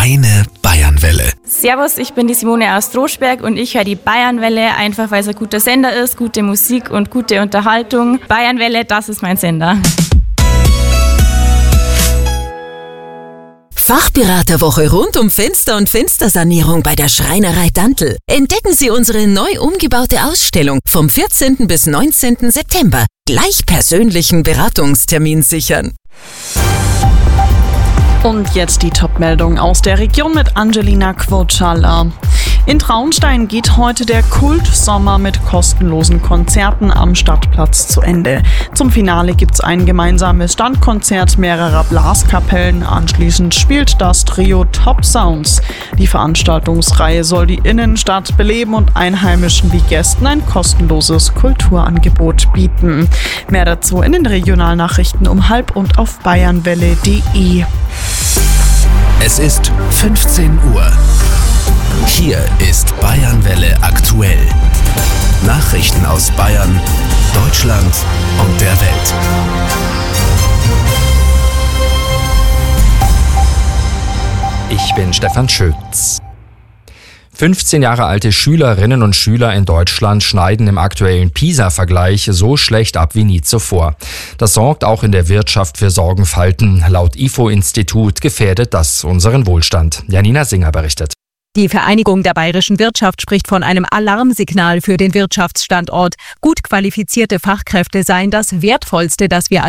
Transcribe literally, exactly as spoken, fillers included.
Deine Bayernwelle. Servus, ich bin die Simone aus Droschberg und ich höre die Bayernwelle, einfach weil es ein guter Sender ist, gute Musik und gute Unterhaltung. Bayernwelle, das ist mein Sender. Fachberaterwoche rund um Fenster- und Fenstersanierung bei der Schreinerei Dantl. Entdecken Sie unsere neu umgebaute Ausstellung vom vierzehnten bis neunzehnten September. Gleich persönlichen Beratungstermin sichern. Und jetzt die Top-Meldung aus der Region mit Angelina Quocala. In Traunstein geht heute der Kultsommer mit kostenlosen Konzerten am Stadtplatz zu Ende. Zum Finale gibt's ein gemeinsames Standkonzert mehrerer Blaskapellen. Anschließend spielt das Trio Top Sounds. Die Veranstaltungsreihe soll die Innenstadt beleben und Einheimischen wie Gästen ein kostenloses Kulturangebot bieten. Mehr dazu in den Regionalnachrichten um halb und auf bayernwelle punkt de. Es ist fünfzehn Uhr. Hier ist Bayernwelle aktuell. Nachrichten aus Bayern, Deutschland und der Welt. Ich bin Stefan Schütz. fünfzehn Jahre alte Schülerinnen und Schüler in Deutschland schneiden im aktuellen PISA-Vergleich so schlecht ab wie nie zuvor. Das sorgt auch in der Wirtschaft für Sorgenfalten. Laut I F O-Institut gefährdet das unseren Wohlstand. Janina Singer berichtet. Die Vereinigung der bayerischen Wirtschaft spricht von einem Alarmsignal für den Wirtschaftsstandort. Gut qualifizierte Fachkräfte seien das Wertvollste, das wir